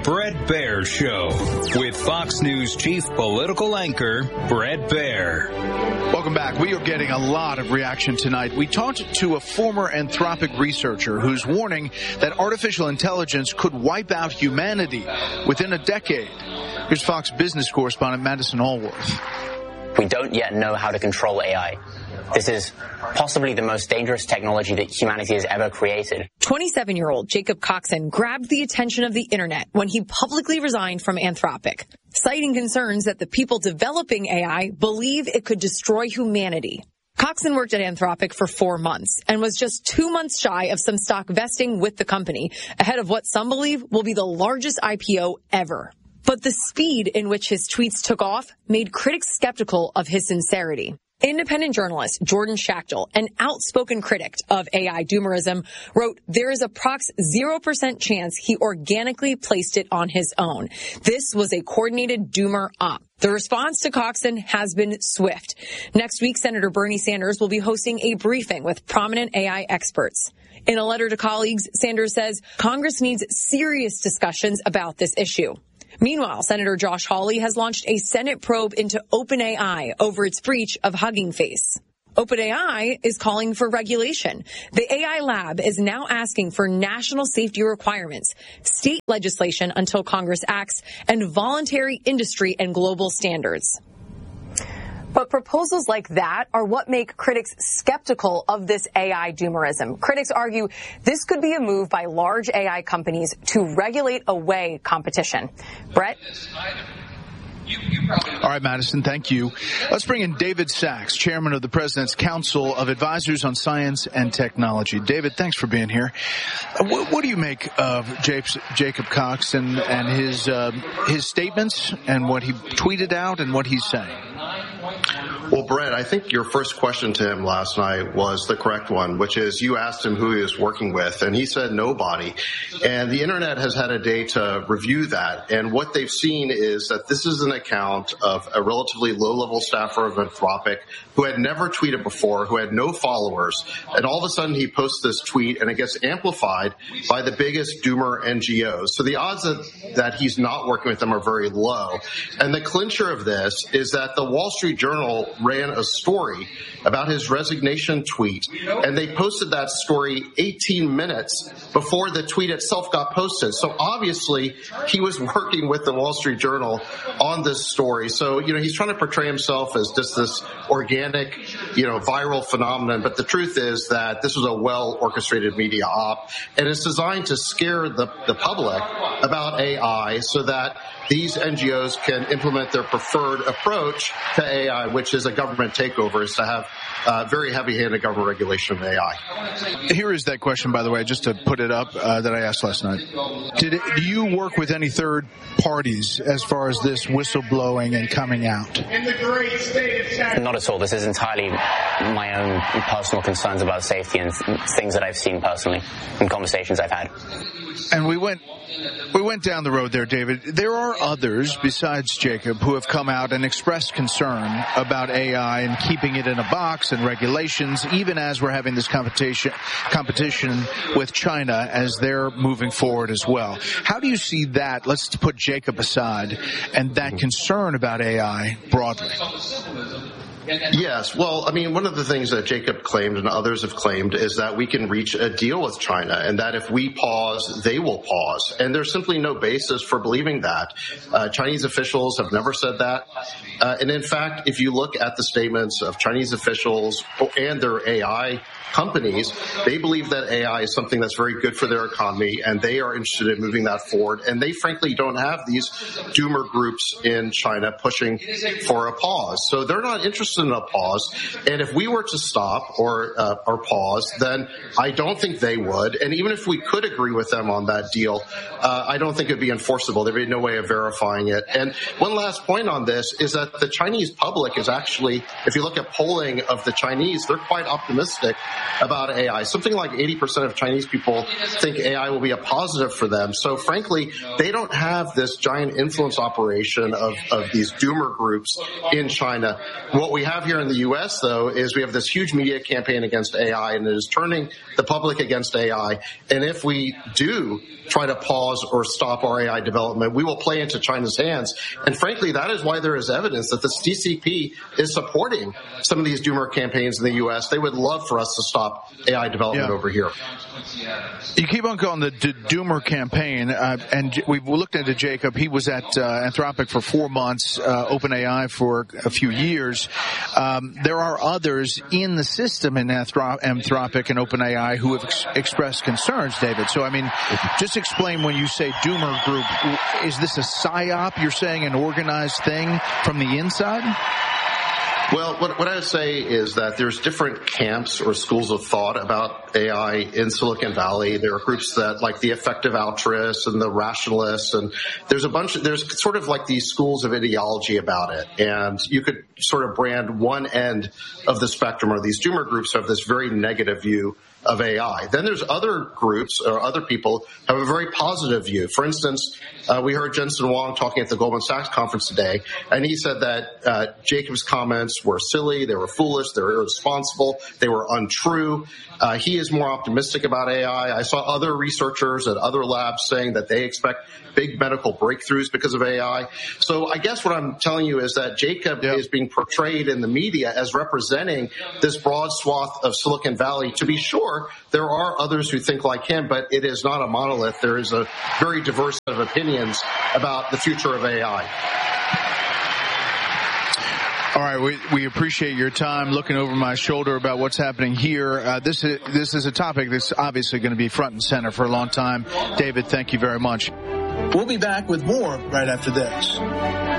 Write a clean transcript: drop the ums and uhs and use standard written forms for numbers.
Bret Baier Show with Fox News chief political anchor Bret Baier. Welcome back. We are getting a lot of reaction tonight. We talked to a former Anthropic researcher who's warning that artificial intelligence could wipe out humanity within a decade. Here's Fox business correspondent Madison Allworth. We don't yet know how to control AI. This is possibly the most dangerous technology that humanity has ever created. 27-year-old Jacob Coxon grabbed the attention of the internet when he publicly resigned from Anthropic, citing concerns that the people developing AI believe it could destroy humanity. Coxon worked at Anthropic for 4 months and was just 2 months shy of some stock vesting with the company, ahead of what some believe will be the largest IPO ever. But the speed in which his tweets took off made critics skeptical of his sincerity. Independent journalist Jordan Schachtel, an outspoken critic of AI doomerism, wrote, "There is approx 0% chance he organically placed it on his own. This was a coordinated doomer op." The response to Coxon has been swift. Next week, Senator Bernie Sanders will be hosting a briefing with prominent AI experts. In a letter to colleagues, Sanders says Congress needs serious discussions about this issue. Meanwhile, Senator Josh Hawley has launched a Senate probe into OpenAI over its breach of Hugging Face. OpenAI is calling for regulation. The AI lab is now asking for national safety requirements, state legislation until Congress acts, and voluntary industry and global standards. But proposals like that are what make critics skeptical of this AI doomerism. Critics argue this could be a move by large AI companies to regulate away competition. Brett? All right, Madison, thank you. Let's bring in David Sachs, chairman of the President's Council of Advisors on Science and Technology. David, thanks for being here. What do you make of Jacob Coxon and his statements and what he tweeted out and what he's saying? Well, Brett, I think your first question to him last night was the correct one, which is you asked him who he was working with, and he said nobody. And the internet has had a day to review that. And what they've seen is that this is an account of a relatively low-level staffer of Anthropic who had never tweeted before, who had no followers. And all of a sudden he posts this tweet, and it gets amplified by the biggest doomer NGOs. So the odds that he's not working with them are very low. And the clincher of this is that the Wall Street Journal ran a story about his resignation tweet, and they posted that story 18 minutes before the tweet itself got posted. So obviously he was working with the Wall Street Journal on this story. So, he's trying to portray himself as just this organic, viral phenomenon. But the truth is that this was a well-orchestrated media op, and it's designed to scare the public about AI so that these NGOs can implement their preferred approach to AI, which is a government takeover, is to have very heavy-handed government regulation of AI. Here is that question, by the way, just to put it up, that I asked last night. Do you work with any third parties as far as this whistleblowing and coming out? Not at all. This is entirely my own personal concerns about safety and things that I've seen personally in conversations I've had. And we went down the road there, David. There are others besides Jacob who have come out and expressed concern about AI and keeping it in a box and regulations, even as we're having this competition with China as they're moving forward as well. How do you see that? Let's put Jacob aside and that concern about AI broadly. Yes. Well, one of the things that Jacob claimed and others have claimed is that we can reach a deal with China and that if we pause, they will pause. And there's simply no basis for believing that. Chinese officials have never said that. And in fact, if you look at the statements of Chinese officials and their AI companies, they believe that AI is something that's very good for their economy, and they are interested in moving that forward. And they frankly don't have these doomer groups in China pushing for a pause. So they're not interested in a pause. And if we were to stop or pause, then I don't think they would. And even if we could agree with them on that deal, I don't think it'd be enforceable. There'd be no way of verifying it. And one last point on this is that the Chinese public is actually, if you look at polling of the Chinese, they're quite optimistic about AI. Something like 80% of Chinese people think AI will be a positive for them. So frankly, they don't have this giant influence operation of these doomer groups in China. What we we have here in the U.S., though, is we have this huge media campaign against AI, and it is turning the public against AI. And if we do try to pause or stop our AI development, we will play into China's hands. And frankly, that is why there is evidence that the CCP is supporting some of these doomer campaigns in the U.S. They would love for us to stop AI development over here. You keep on calling the doomer campaign, and we've looked into Jacob. He was at Anthropic for 4 months, OpenAI for a few years. There are others in the system in Anthropic and OpenAI who have expressed concerns, David. So, I mean, just explain when you say doomer group, is this a PSYOP? You're saying an organized thing from the inside? Well, what I would say is that there's different camps or schools of thought about AI in Silicon Valley. There are groups that like the effective altruists and the rationalists, and there's sort of like these schools of ideology about it. And you could sort of brand one end of the spectrum, or these doomer groups have this very negative view of AI. Then there's other groups or other people have a very positive view. For instance, we heard Jensen Huang talking at the Goldman Sachs conference today, and he said that Jacob's comments were silly, they were foolish, they were irresponsible, they were untrue. He is more optimistic about AI. I saw other researchers at other labs saying that they expect big medical breakthroughs because of AI. So I guess what I'm telling you is that Jacob is being portrayed in the media as representing this broad swath of Silicon Valley. To be sure, there are others who think like him, but it is not a monolith. There is a very diverse set of opinions about the future of AI. All right, we appreciate your time looking over my shoulder about what's happening here. This is a topic that's obviously going to be front and center for a long time. David, thank you very much. We'll be back with more right after this.